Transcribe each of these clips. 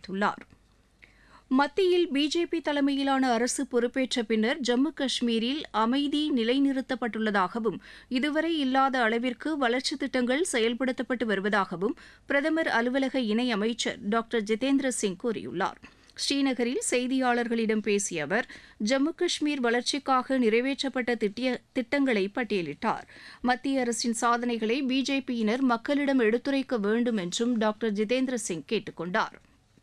தெரிவித்துள்ளார். மத்தியில் பிஜேபி தலைமையிலான அரசு பொறுப்பேற்ற பின்னர் ஜம்மு காஷ்மீரில் அமைதி நிலைநிறுத்தப்பட்டுள்ளதாகவும் இதுவரை இல்லாத அளவிற்கு வளர்ச்சித் திட்டங்கள் செயல்படுத்தப்பட்டு வருவதாகவும் பிரதமர் அலுவலக இணையமைச்சர் டாக்டர் ஜிதேந்திர சிங் கூறியுள்ளார். ஸ்ரீநகரில் செய்தியாளர்களிடம் பேசிய அவர் ஜம்மு காஷ்மீர் வளர்ச்சிக்காக நிறைவேற்றப்பட்ட திட்டங்களை பட்டியலிட்டார். மத்திய அரசின் சாதனைகளை பிஜேபியினர் மக்களிடம் எடுத்துரைக்க வேண்டும் என்றும் டாக்டர் ஜிதேந்திர சிங் கேட்டுக் கொண்டார்.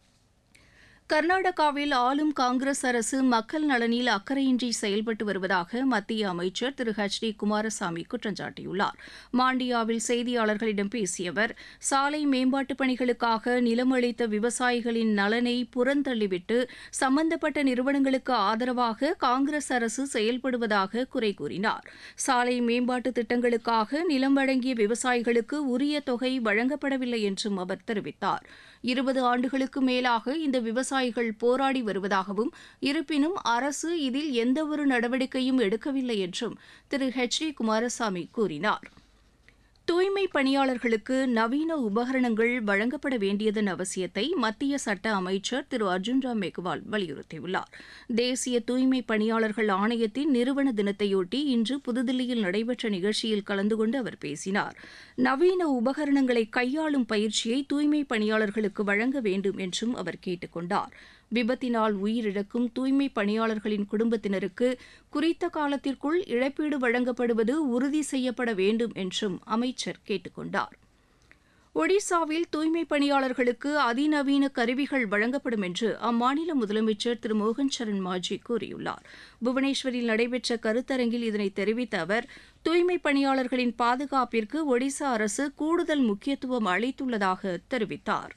கர்நாடகாவில் ஆளும் காங்கிரஸ் அரசு மக்கள் நலனில் அக்கறையின்றி செயல்பட்டு வருவதாக மத்திய அமைச்சர் திரு H.D. குமாரசாமி குற்றம் சாட்டியுள்ளார். மாண்டியாவில் செய்தியாளர்களிடம் பேசிய அவர் சாலை மேம்பாட்டுப் பணிகளுக்காக நிலம் அளித்த விவசாயிகளின் நலனை புறந்தள்ளிவிட்டு சம்பந்தப்பட்ட நிறுவனங்களுக்கு ஆதரவாக காங்கிரஸ் அரசு செயல்படுவதாக குறை கூறினார். சாலை மேம்பாட்டு திட்டங்களுக்காக நிலம் வழங்கிய விவசாயிகளுக்கு உரிய தொகை வழங்கப்படவில்லை என்றும் அவர் தெரிவித்தார். 20 ஆண்டுகளுக்கு மேலாக இந்த விவசாயிகள் போராடி வருவதாகவும் இருப்பினும் அரசு இதில் எந்தவொரு நடவடிக்கையும் எடுக்கவில்லை என்றும் திரு H.D. குமாரசாமி கூறினார். தூய்மை பணியாளர்களுக்கு நவீன உபகரணங்கள் வழங்கப்பட வேண்டியதன் அவசியத்தை மத்திய சட்ட அமைச்சர் திரு அர்ஜுன் ராம் மெக்வால் வலியுறுத்தியுள்ளார். தேசிய தூய்மை பணியாளர்கள் ஆணையத்தின் நிறுவன தினத்தையொட்டி இன்று புதுதில்லியில் நடைபெற்ற நிகழ்ச்சியில் கலந்து கொண்டு அவர் பேசினார். நவீன உபகரணங்களை கையாளும் பயிற்சியை தூய்மை பணியாளர்களுக்கு வழங்க வேண்டும் என்றும் அவர் கேட்டுக் கொண்டார். விபத்தினால் உயிரிழக்கும் தூய்மை பணியாளர்களின் குடும்பத்தினருக்கு குறித்த காலத்திற்குள் இழப்பீடு வழங்கப்படுவது உறுதி செய்யப்பட வேண்டும் என்றும் அமைச்சர் கேட்டுக் கொண்டார். ஒடிசாவில் தூய்மை பணியாளர்களுக்கு அதிநவீன கருவிகள் வழங்கப்படும் என்று அம்மாநில முதலமைச்சர் திரு மோகன் சரண் மாஜி கூறியுள்ளார். புவனேஸ்வரில் நடைபெற்ற கருத்தரங்கில் இதனை தெரிவித்த அவர் தூய்மை பணியாளர்களின் பாதுகாப்பிற்கு ஒடிசா அரசு கூடுதல் முக்கியத்துவம் அளித்துள்ளதாக தெரிவித்தார்.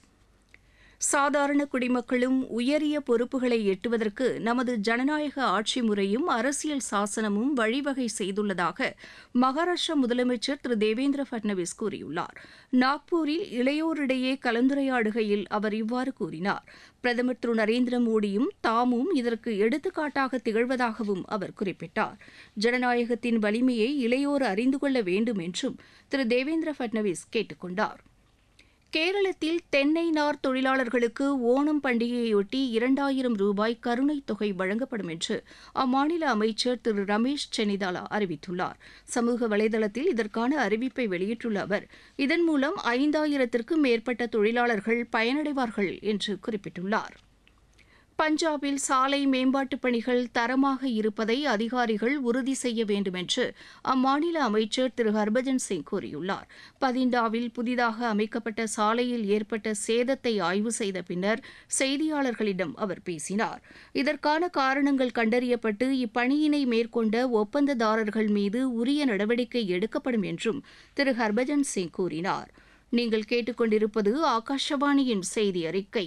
சாதாரண குடிமக்களும் உயரிய பொறுப்புகளை எட்டுவதற்கு நமது ஜனநாயக ஆட்சி முறையும் அரசியல் சாசனமும் வழிவகை செய்துள்ளதாக மகாராஷ்டிர முதலமைச்சர் திரு தேவேந்திர பட்னவிஸ் கூறியுள்ளார். நாக்பூரில் இளையோரிடையே கலந்துரையாடுகையில் அவர் இவ்வாறு கூறினார். பிரதமர் திரு நரேந்திர மோடியும் தாமும் இதற்கு எடுத்துக்காட்டாக திகழ்வதாகவும் அவர் குறிப்பிட்டார். ஜனநாயகத்தின் வலிமையை இளையோர் அறிந்து கொள்ள வேண்டும் என்றும் திரு தேவேந்திர பட்னவிஸ் கேட்டுக் கொண்டார். கேரளத்தில் தென்னை நார் தொழிலாளர்களுக்கு ஓணம் பண்டிகையொட்டி 2000 ரூபாய் கருணைத் தொகை வழங்கப்படும் என்று அம்மாநில அமைச்சர் திரு ரமேஷ் சென்னிதாலா அறிவித்துள்ளார். சமூக வலைதளத்தில் இதற்கான அறிவிப்பை வெளியிட்டுள்ள அவர் இதன் மூலம் 5000த்திற்கும் மேற்பட்ட தொழிலாளர்கள் பயனடைவார்கள் என்று குறிப்பிட்டுள்ளார். பஞ்சாபில் சாலை மேம்பாட்டுப் பணிகள் தரமாக இருப்பதை அதிகாரிகள் உறுதி செய்ய வேண்டும் என்று அம்மாநில அமைச்சர் திரு ஹர்பஜன் சிங் கூறியுள்ளார். பதிண்டாவில் புதிதாக அமைக்கப்பட்ட சாலையில் ஏற்பட்ட சேதத்தை ஆய்வு செய்த பின்னர் செய்தியாளர்களிடம் அவர் பேசினார். இதற்கான காரணங்கள் கண்டறியப்பட்டு இப்பணியினை மேற்கொண்ட ஒப்பந்ததாரர்கள் மீது உரிய நடவடிக்கை எடுக்கப்படும் என்றும் திரு ஹர்பஜன் சிங் கூறினார். நீங்கள் கேட்டுக்கொண்டிருப்பது ஆகாஷவாணியின் செய்தி அறிக்கை.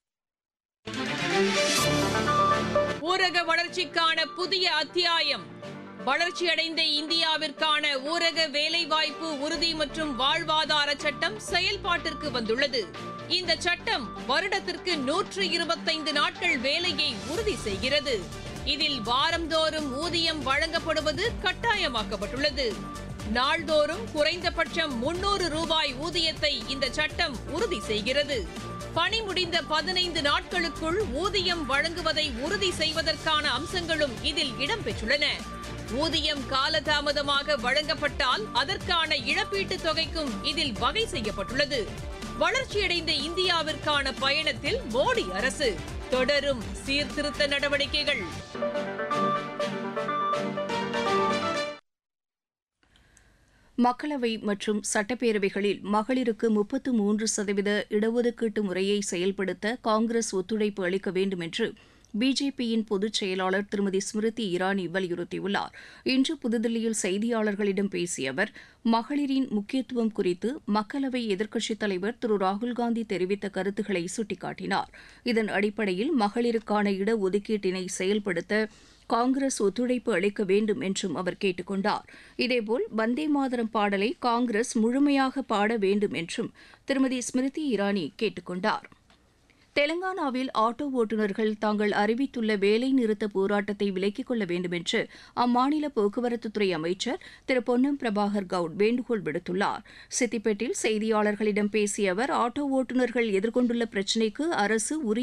ஊரக வளர்ச்சிக்கான புதிய அத்தியாயம். வளர்ச்சியடைந்த இந்தியாவிற்கான ஊரக வேலைவாய்ப்பு உறுதி மற்றும் வாழ்வாதார சட்டம் செயல்பாட்டிற்கு வந்துள்ளது. இந்த சட்டம் வருடத்திற்கு 125 நாட்கள் வேலையை உறுதி செய்கிறது. இதில் வாரந்தோறும் ஊதியம் வழங்கப்படுவது கட்டாயமாக்கப்பட்டுள்ளது. நாள்தோறும் குறைந்தபட்சம் 300 ரூபாய் ஊதியத்தை இந்த சட்டம் உறுதி செய்கிறது. பணி முடிந்த 15 நாட்களுக்குள் ஊதியம் வழங்குவதை உறுதி செய்வதற்கான அம்சங்களும் இதில் இடம்பெற்றுள்ளன. ஊதியம் காலதாமதமாக வழங்கப்பட்டால் அதற்கான இழப்பீட்டுத் தொகைக்கும் இதில் வகை செய்யப்பட்டுள்ளது. வளர்ச்சியடைந்த இந்தியாவிற்கான பயணத்தில் மோடி அரசு தொடரும் சீர்திருத்த நடவடிக்கைகள். மக்களவை மற்றும் சட்டப்பேரவைகளில் மகளிருக்கு 33% இடஒதுக்கீட்டு முறையை செயல்படுத்த காங்கிரஸ் ஒத்துழைப்பு அளிக்க வேண்டும் என்று பிஜேபியின் பொதுச் செயலாளர் திருமதி ஸ்மிருதி இரானி வலியுறுத்தியுள்ளார். இன்று புதுதில்லியில் செய்தியாளர்களிடம் பேசிய அவர் மகளிரின் முக்கியத்துவம் குறித்து மக்களவை எதிர்க்கட்சித் தலைவர் திரு ராகுல்காந்தி தெரிவித்த கருத்துக்களை சுட்டிக்காட்டினார். இதன் அடிப்படையில் மகளிருக்கான இடஒதுக்கீட்டினை செயல்படுத்த காங்கிரஸ் ஒத்துழைப்பு அளிக்க வேண்டும் என்றும் அவர் கேட்டுக் கொண்டார். இதேபோல் வந்தே மாதரம் பாடலை காங்கிரஸ் முழுமையாக பாட வேண்டும் என்றும் திருமதி ஸ்மிருதி இரானி கேட்டுக் கொண்டார். தெலங்கானாவில் ஆட்டோ ஓட்டுநர்கள் தாங்கள் அறிவித்துள்ள வேலை நிறுத்த போராட்டத்தை விலக்கிக் கொள்ள வேண்டும் என்று அம்மாநில போக்குவரத்துத்துறை அமைச்சர் திரு பொன்னம் பிரபாகர் கவுட் வேண்டுகோள் விடுத்துள்ளார். சித்திப்பேட்டில் செய்தியாளர்களிடம் பேசிய அவர் ஆட்டோ ஓட்டுநர்கள் எதிர்கொண்டுள்ள பிரச்சினைக்கு அரசு உரிய